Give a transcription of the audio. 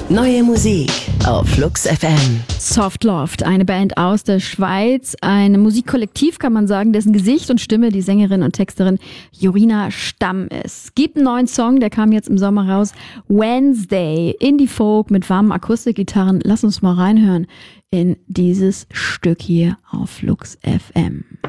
Neue Musik auf Flux FM. Soft Loft, eine Band aus der Schweiz, ein Musikkollektiv, kann man sagen, dessen Gesicht und Stimme die Sängerin und Texterin Jorina Stamm ist. Gibt einen neuen Song, der kam jetzt im Sommer raus, Wednesday, Indie-Folk mit warmen Akustikgitarren. Lass uns mal reinhören in dieses Stück hier auf Flux FM.